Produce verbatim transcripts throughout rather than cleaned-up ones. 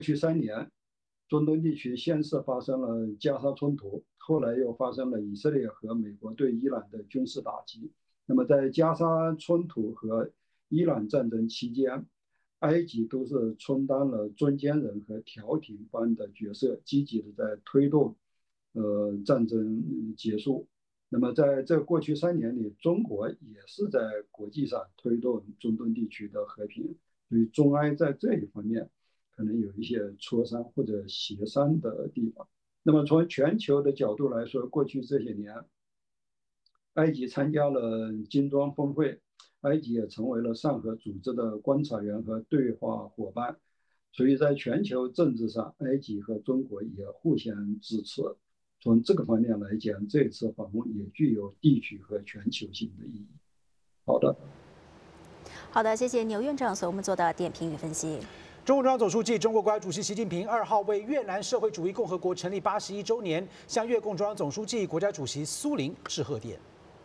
去三年，中东地区先是发生了加沙冲突，后来又发生了以色列和美国对伊朗的军事打击。那么在加沙冲突和伊朗战争期间，埃及都是充当了中间人和调停方的角色，积极的在推动呃战争结束。那么在这过去三年里，中国也是在国际上推动中东地区的和平，所以中埃在这一方面可能有一些磋商或者协商的地方。那么从全球的角度来说，过去这些年，埃及参加了金砖峰会，埃及也成为了上合组织的观察员和对话伙伴，所以在全球政治上，埃及和中国也互相支持。从这个方面来讲，这次访问也具有地区和全球性的意义。好的。 好的，谢谢牛院长所为我们做的点评与分析。 中共中央总书记、中国国家主席习近平二号为越南社会主义共和国成立八十一周年，向越共中央总书记、国家主席苏林致贺电。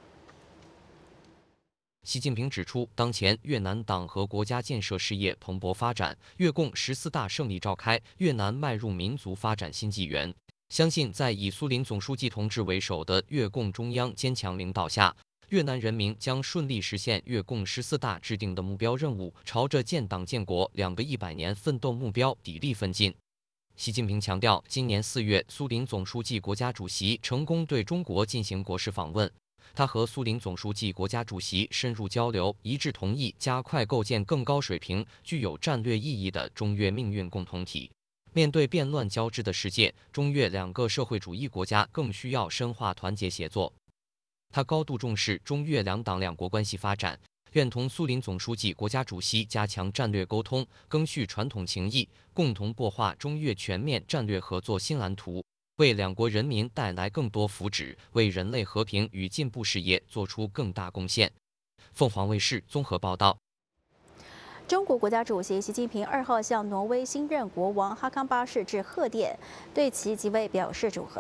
习近平指出，当前越南党和国家建设事业蓬勃发展，越共十四大胜利召开，越南迈入民族发展新纪元。相信在以苏林总书记同志为首的越共中央坚强领导下，越南人民将顺利实现越共十四大制定的目标任务，朝着建党建国两个一百年奋斗目标砥砺奋进。习近平强调，今年四月，苏林总书记、国家主席成功对中国进行国事访问。他和苏林总书记、国家主席深入交流，一致同意加快构建更高水平、具有战略意义的中越命运共同体。面对变乱交织的世界，中越两个社会主义国家更需要深化团结协作。他高度重视中越两党两国关系发展，愿同苏林总书记、国家主席加强战略沟通，赓续传统情谊，共同擘画中越全面战略合作新蓝图。为两国人民带来更多福祉，为人类和平与进步事业做出更大贡献。凤凰卫视综合报道。 中国国家主席习近平二号向挪威新任国王哈康八世致贺电，对其即位表示祝贺。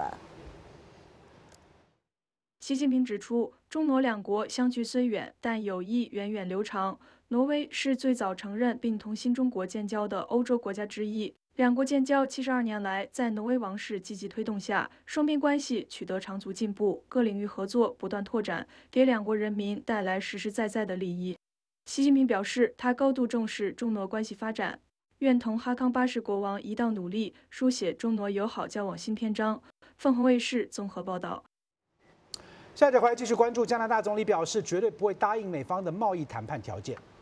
习近平指出，中挪两国相距虽远，但友谊源远流长。挪威是最早承认并同新中国建交的欧洲国家之一。两国建交七十二年来，在挪威王室积极推动下，双边关系取得长足进步，各领域合作不断拓展，给两国人民带来实实在在的利益。习近平表示，他高度重视中挪关系发展，愿同哈康八世国王一道努力，书写中挪友好交往新篇章。凤凰卫视综合报道。 下节回来继续关注加拿大总理表示，绝对不会答应美方的贸易谈判条件。